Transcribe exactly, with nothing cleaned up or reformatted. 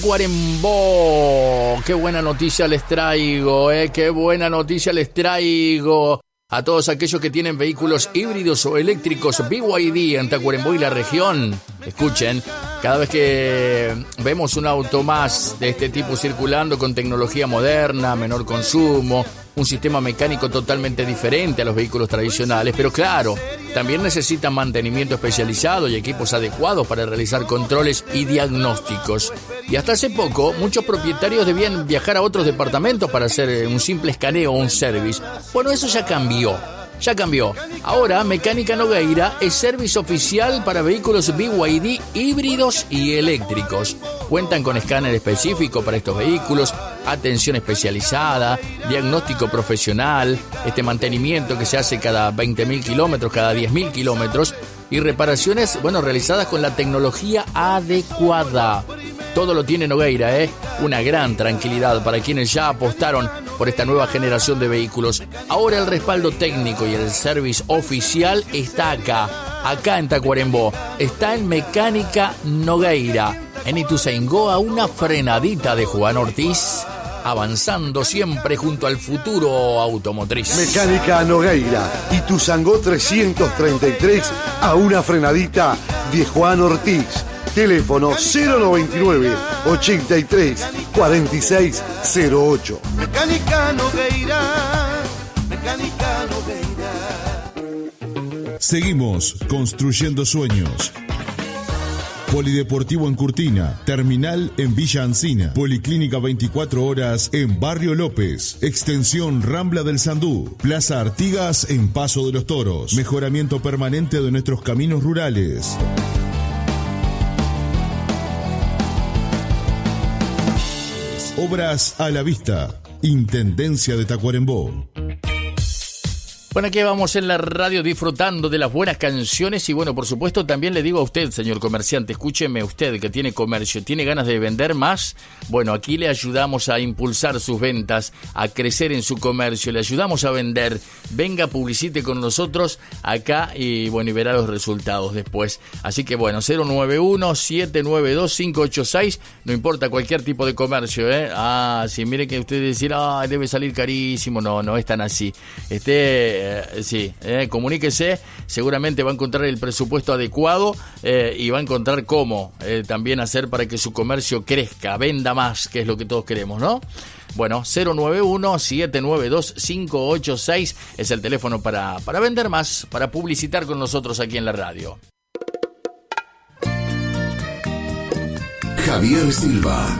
Tacuarembó, qué buena noticia les traigo, eh, qué buena noticia les traigo a todos aquellos que tienen vehículos híbridos o eléctricos B Y D en Tacuarembó y la región. Escuchen, cada vez que vemos un auto más de este tipo circulando con tecnología moderna, menor consumo, un sistema mecánico totalmente diferente a los vehículos tradicionales, pero claro, también necesitan mantenimiento especializado y equipos adecuados para realizar controles y diagnósticos. Y hasta hace poco, muchos propietarios debían viajar a otros departamentos para hacer un simple escaneo o un service. Bueno, eso ya cambió. Ya cambió. Ahora, Mecánica Nogueira es servicio oficial para vehículos B Y D híbridos y eléctricos. Cuentan con escáner específico para estos vehículos, atención especializada, diagnóstico profesional, este mantenimiento que se hace cada veinte mil kilómetros, cada diez mil kilómetros, y reparaciones, bueno, realizadas con la tecnología adecuada. Todo lo tiene Nogueira, ¿eh? Una gran tranquilidad para quienes ya apostaron por esta nueva generación de vehículos. Ahora el respaldo técnico y el service oficial está acá, acá en Tacuarembó. Está en Mecánica Nogueira, en Ituzaingó, a una frenadita de Juan Ortiz, avanzando siempre junto al futuro automotriz. Mecánica Nogueira, Ituzaingó trescientos treinta y tres, a una frenadita de Juan Ortiz. Teléfono cero noventa y nueve, ochenta y tres, cuarenta y seis cero ocho. Mecánica Nogueira, Mecánica Nogueira. Seguimos construyendo sueños. Polideportivo en Curtina, Terminal en Villa Ancina, Policlínica veinticuatro horas en Barrio López, Extensión Rambla del Sandú, Plaza Artigas en Paso de los Toros, mejoramiento permanente de nuestros caminos rurales. Obras a la vista. Intendencia de Tacuarembó. Bueno, aquí vamos en la radio disfrutando de las buenas canciones y bueno, por supuesto también le digo a usted, señor comerciante, escúcheme usted que tiene comercio, tiene ganas de vender más, bueno, aquí le ayudamos a impulsar sus ventas, a crecer en su comercio, le ayudamos a vender, venga, publicite con nosotros acá y bueno, y verá los resultados después. Así que bueno, cero nueve uno, siete nueve dos, cinco ocho seis, no importa cualquier tipo de comercio, ¿eh? Ah, sí, mire que usted decir, ah, debe salir carísimo, no, no es tan así. Este... Eh, sí, eh, comuníquese, seguramente va a encontrar el presupuesto adecuado eh, y va a encontrar cómo eh, también hacer para que su comercio crezca, venda más, que es lo que todos queremos, ¿no? Bueno, cero nueve uno, siete nueve dos, cinco ocho seis es el teléfono para, para vender más, para publicitar con nosotros aquí en la radio. Javier Silva,